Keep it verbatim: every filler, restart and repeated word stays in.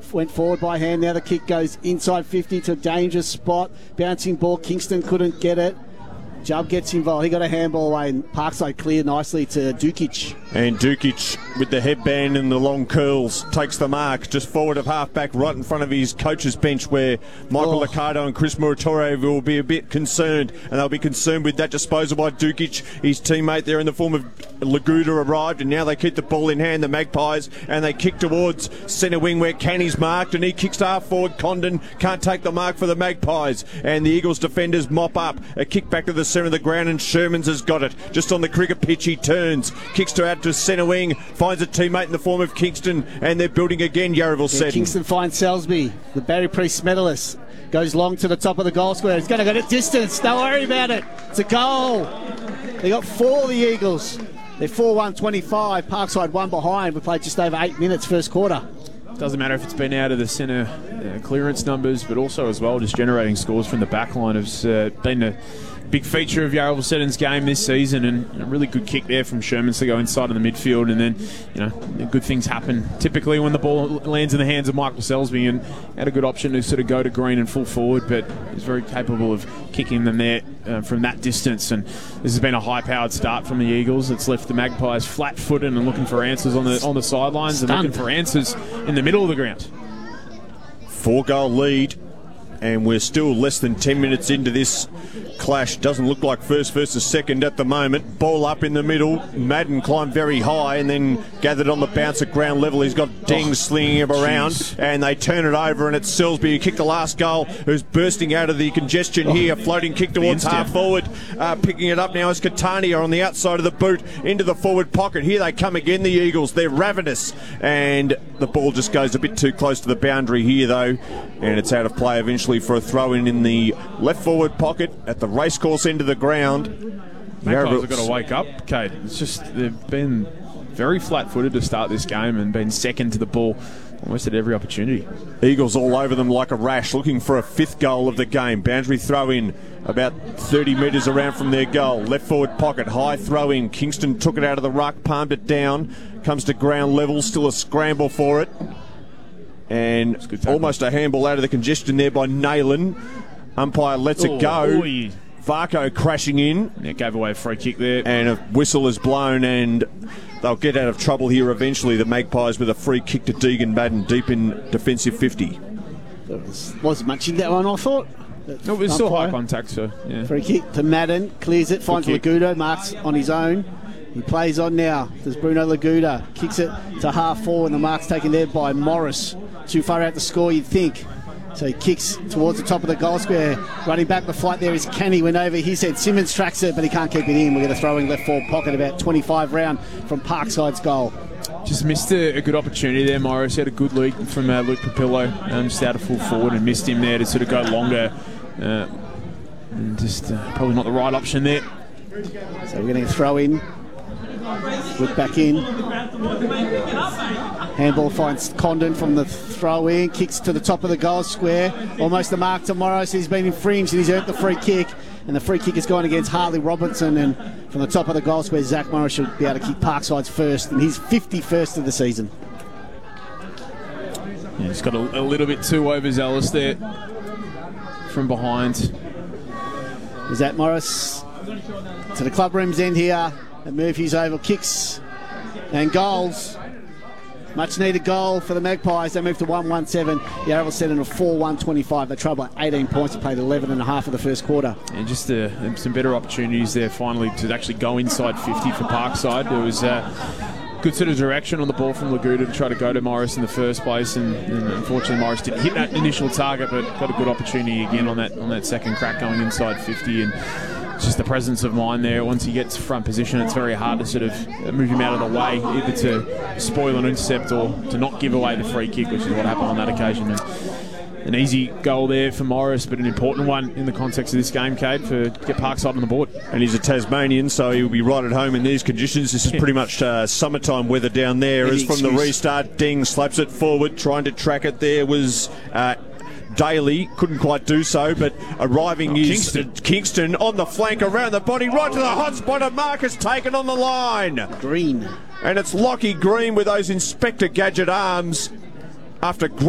went forward by hand. Now the kick goes inside fifty to a dangerous spot. Bouncing ball. Kingston couldn't get it. Jubb gets involved. He got a handball away, and Parkside cleared nicely to Dukic. And Dukic, with the headband and the long curls, takes the mark just forward of half-back, right in front of his coach's bench, where Michael oh. Liccardo and Chris Muratore will be a bit concerned, and they'll be concerned with that disposal by Dukic. His teammate there in the form of Laguda arrived, and now they keep the ball in hand, the Magpies, and they kick towards centre wing where Canny's marked, and he kicks to half forward. Condon can't take the mark for the Magpies, and the Eagles defenders mop up. A kick back to the centre of the ground, and Shermans has got it. Just on the cricket pitch, he turns, kicks to out to centre wing, finds a teammate in the form of Kingston, and they're building again, Yarraville said. Yeah, Kingston finds Selsby, the Barry Priest medalist. Goes long to the top of the goal square. He's going to go to distance. Don't worry about it. It's a goal. They got four, the Eagles. They're four one twenty-five. Parkside one behind. We played just over eight minutes first quarter. Doesn't matter if it's been out of the centre uh, clearance numbers, but also as well just generating scores from the back line has uh, been a big feature of Yarraville Seddon's game this season, and a really good kick there from Shermans to go inside of the midfield, and then, you know, good things happen typically when the ball lands in the hands of Michael Selsby, and had a good option to sort of go to Green and full forward, but he's very capable of kicking them there uh, from that distance. And this has been a high-powered start from the Eagles. It's left the Magpies flat-footed and looking for answers on the on the sidelines and looking for answers in the middle of the ground. Four-goal lead, and we're still less than ten minutes into this clash. Doesn't look like first versus second at the moment. Ball up in the middle. Madden climbed very high and then gathered on the bounce at ground level. He's got Deng oh, slinging him around, geez. and they turn it over, and it's Selsby who kicked the last goal, who's bursting out of the congestion oh. here. Floating kick towards half forward. Uh, picking it up now is Catania on the outside of the boot into the forward pocket. Here they come again, the Eagles. They're ravenous, and the ball just goes a bit too close to the boundary here, though, and it's out of play eventually for a throw-in in the left forward pocket at the racecourse end of the ground. Magpies have got to wake up, Kate. It's just they've been very flat-footed to start this game and been second to the ball almost at every opportunity. Eagles all over them like a rash, looking for a fifth goal of the game. Boundary throw-in about thirty metres around from their goal. Left forward pocket, high throw-in. Kingston took it out of the ruck, palmed it down, comes to ground level, still a scramble for it. And almost a handball out of the congestion there by Nayland. Umpire lets oh, it go. Oy. Varco crashing in. Yeah, gave away a free kick there. And a whistle is blown, and they'll get out of trouble here eventually, the Magpies, with a free kick to Deegan Madden deep in defensive fifty. There was, wasn't much in that one, I thought. No, it was still high contact, so yeah. Free kick to Madden, clears it, finds Laguda, marks on his own. He plays on now. There's Bruno Laguda. Kicks it to half forward, and the mark's taken there by Morris. Too far out to score, you'd think. So he kicks towards the top of the goal square. Running back the flight there is Kenny. Went over his head. Simmons tracks it, but he can't keep it in. We're going to throw in left forward pocket about twenty-five round from Parkside's goal. Just missed a, a good opportunity there, Morris. He had a good lead from uh, Luke Papillo, um, just out of full forward, and missed him there to sort of go longer. Uh, and just uh, probably not the right option there. So we're going to throw in. Look back in. Handball finds Condon from the throw in. Kicks to the top of the goal square. Almost the mark to Morris. He's been infringed and he's earned the free kick. And the free kick is going against Harley Robinson. And from the top of the goal square, Zach Morris should be able to kick Parkside's first. And he's fifty-first of the season. Yeah, he's got a, a little bit too overzealous there from behind. Zach Morris to the club room's end here. And Murphy's oval kicks and goals. Much needed goal for the Magpies. They move to one one seven. Yarraville Seddon a four one twenty-five. They trail by eighteen points. They played eleven and a half of the first quarter. And just uh, some better opportunities there finally to actually go inside fifty for Parkside. There was uh, good sort of direction on the ball from Laguda to try to go to Morris in the first place, and, and unfortunately Morris didn't hit that initial target, but got a good opportunity again on that on that second crack going inside fifty. And just the presence of mind there. Once he gets front position, it's very hard to sort of move him out of the way, either to spoil an intercept or to not give away the free kick, which is what happened on that occasion. And an easy goal there for Morris, but an important one in the context of this game, Cade, for to get Parkside on the board. And he's a Tasmanian, so he'll be right at home in these conditions. This is pretty much uh, summertime weather down there. As from the restart, Deng slaps it forward, trying to track it. There was Uh, Daly, couldn't quite do so, but arriving oh, is Kingston. Kingston on the flank, around the body, right to the hot spot of Marcus, taken on the line. Green. And it's Lockie Green with those Inspector Gadget arms after